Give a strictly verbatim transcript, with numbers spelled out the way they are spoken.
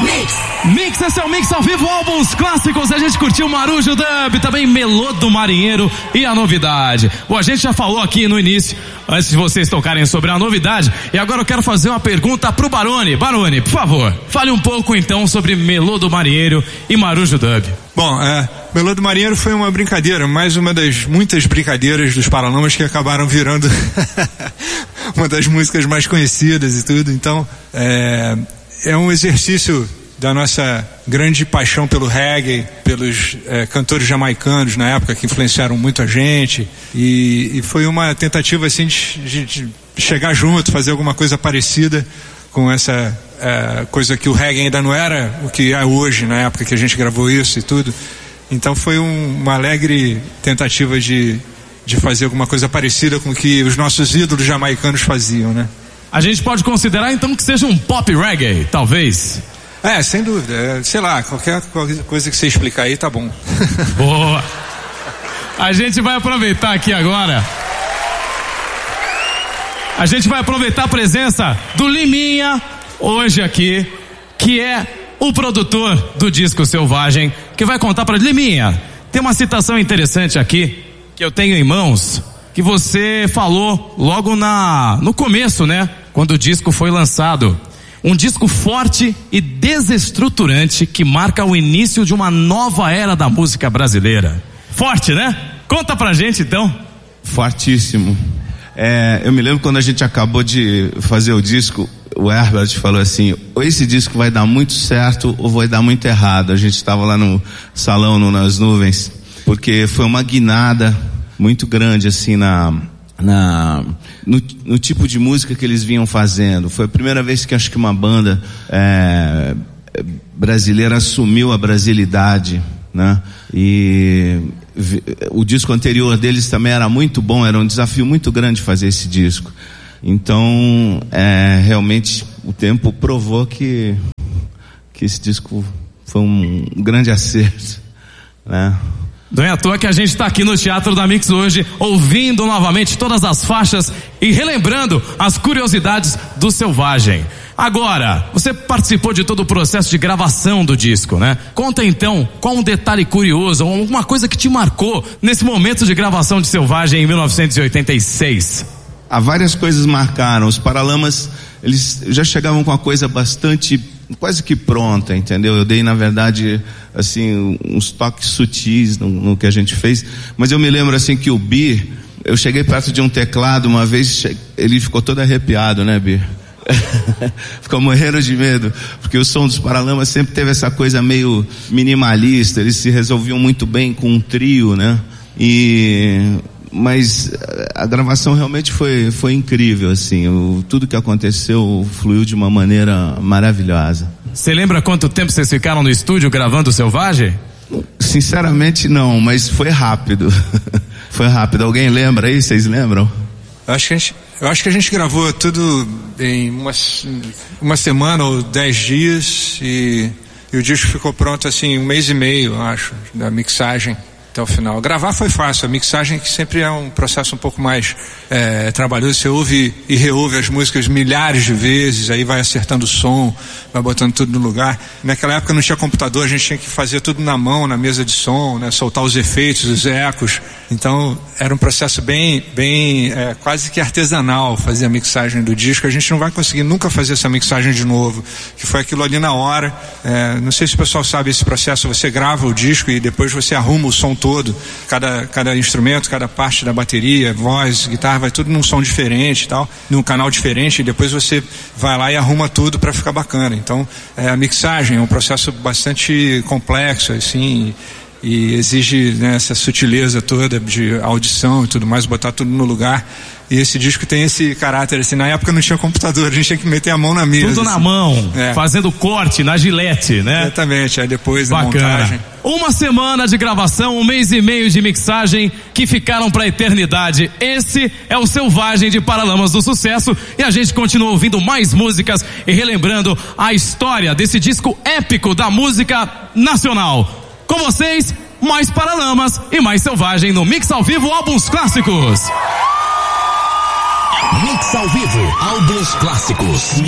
Mix, esse é o Mix ao vivo, álbuns clássicos. A gente curtiu Marujo Dub, também Melô do Marinheiro e a novidade. Bom, a gente já falou aqui no início, antes de vocês tocarem sobre a novidade, e agora eu quero fazer uma pergunta pro Barone. Barone, por favor, fale um pouco então sobre Melô do Marinheiro e Marujo Dub. Bom, é, Melô do Marinheiro foi uma brincadeira, mais uma das muitas brincadeiras dos Paralamas que acabaram virando uma das músicas mais conhecidas e tudo. Então, é, é um exercício da nossa grande paixão pelo reggae, pelos é, cantores jamaicanos na época que influenciaram muito a gente, e, e foi uma tentativa assim de, de, de chegar junto, fazer alguma coisa parecida com essa é, coisa que o reggae ainda não era o que é hoje, na época que a gente gravou isso e tudo. Então foi um, uma alegre tentativa de, de fazer alguma coisa parecida com o que os nossos ídolos jamaicanos faziam, né? A gente pode considerar então que seja um pop reggae, talvez? É, sem dúvida. É, sei lá, qualquer, qualquer coisa que você explicar aí tá bom. Boa! A gente vai aproveitar aqui agora. A gente vai aproveitar a presença do Liminha hoje aqui, que é o produtor do disco Selvagem, que vai contar pra Liminha. Tem uma citação interessante aqui que eu tenho em mãos, que você falou logo na no começo, né? Quando o disco foi lançado. Um disco forte e desestruturante que marca o início de uma nova era da música brasileira. Forte, né? Conta pra gente então. Fortíssimo. É, eu me lembro quando a gente acabou de fazer o disco, o Herbert falou assim: ou esse disco vai dar muito certo ou vai dar muito errado. A gente estava lá no salão, no, nas nuvens, porque foi uma guinada muito grande assim na... Na, no, no tipo de música que eles vinham fazendo. Foi a primeira vez que acho que uma banda é, brasileira assumiu a brasilidade, né? E vi, o disco anterior deles também era muito bom, era um desafio muito grande fazer esse disco. Então é, realmente o tempo provou que, que esse disco foi um grande acerto, né? Não é à toa que a gente está aqui no Teatro da Mix hoje, ouvindo novamente todas as faixas e relembrando as curiosidades do Selvagem. Agora, você participou de todo o processo de gravação do disco, né? Conta então qual um detalhe curioso, alguma coisa que te marcou nesse momento de gravação de Selvagem em mil novecentos e oitenta e seis. Há várias coisas marcaram. Os Paralamas, eles já chegavam com uma coisa bastante, quase que pronta, entendeu? Eu dei, na verdade, assim, uns toques sutis no, no que a gente fez, mas eu me lembro, assim, que o Bi, eu cheguei perto de um teclado uma vez, ele ficou todo arrepiado, né, Bi? Ficou morrendo de medo, porque o som dos Paralamas sempre teve essa coisa meio minimalista, eles se resolviam muito bem com um trio, né? E... mas a gravação realmente foi, foi incrível, assim, o, tudo que aconteceu fluiu de uma maneira maravilhosa. Você lembra quanto tempo vocês ficaram no estúdio gravando o Selvagem? Sinceramente não, mas foi rápido. Foi rápido. Alguém lembra aí? Vocês lembram? Eu acho que a gente, eu acho que a gente gravou tudo em uma, uma semana ou dez dias e, e o disco ficou pronto assim um mês e meio, eu acho, da mixagem até o final. Gravar foi fácil, a mixagem que sempre é um processo um pouco mais é, trabalhoso, você ouve e reouve as músicas milhares de vezes, aí vai acertando o som, vai botando tudo no lugar. Naquela época não tinha computador, a gente tinha que fazer tudo na mão, na mesa de som, né, soltar os efeitos, os ecos, então era um processo bem, bem é, quase que artesanal fazer a mixagem do disco. A gente não vai conseguir nunca fazer essa mixagem de novo, que foi aquilo ali na hora. É, não sei se o pessoal sabe esse processo, você grava o disco e depois você arruma o som todo, cada, cada instrumento, cada parte da bateria, voz, guitarra, vai tudo num som diferente e tal, num canal diferente, e depois você vai lá e arruma tudo para ficar bacana. Então, é, a mixagem é um processo bastante complexo, assim, e, e exige, né, essa sutileza toda de audição e tudo mais, botar tudo no lugar. E esse disco tem esse caráter, assim, na época não tinha computador, a gente tinha que meter a mão na mesa. Tudo assim, na mão, é, fazendo corte na gilete, né? Exatamente, aí depois da montagem. Uma semana de gravação, um mês e meio de mixagem que ficaram pra eternidade. Esse é o Selvagem de Paralamas do Sucesso, e a gente continua ouvindo mais músicas e relembrando a história desse disco épico da música nacional. Com vocês, mais Paralamas e mais Selvagem no Mix ao Vivo Álbuns Clássicos. Mix ao Vivo, álbuns clássicos.